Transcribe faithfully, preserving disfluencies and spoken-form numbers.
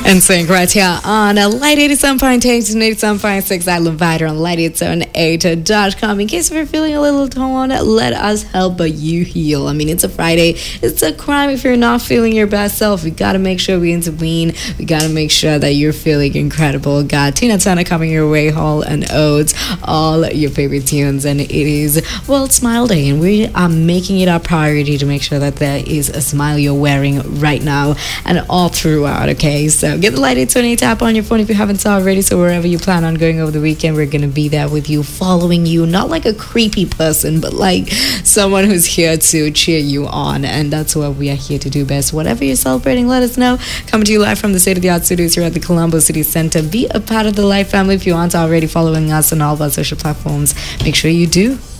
And sync right here on a Light eighty-seven point eight and eighty-seven point six Island Vider on light eighty-seven eight dot com. In case we're feeling a little torn, let us help you heal. I mean, it's a Friday. It's a crime if you're not feeling your best self. We got to make sure we intervene. We got to make sure that you're feeling incredible. Got Tina Turner coming your way, Hall and Oates, all your favorite tunes. And it is World Smile Day, and we are making it our priority to make sure that there is a smile you're wearing right now and all throughout, okay? So get the Light eighty-seven eight app on your phone if you haven't already. So wherever you plan on going over the weekend, we're going to be there with you, following you, not like a creepy person, but like someone who's here to cheer you on. And that's what we are here to do best. Whatever you're celebrating, let us know. Coming to you live from the State of the Art Studios here at the Colombo City Center. Be a part of the Light family if you aren't already following us on all of our social platforms. Make sure you do.